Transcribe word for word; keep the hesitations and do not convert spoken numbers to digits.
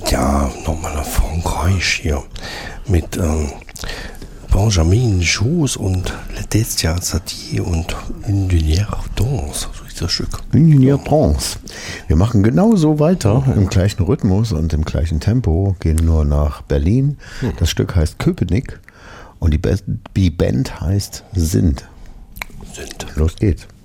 Ja, nochmal nach Frankreich hier mit ähm, Benjamin Josse und Laetitia Satie und Une Lumière Danse, so ist das Stück. Une Lumière Danse. Wir machen genauso weiter, im gleichen Rhythmus und im gleichen Tempo, gehen nur nach Berlin. Das Stück heißt Köpenick und die, Be- die Band heißt Sind. Sind. Los geht's.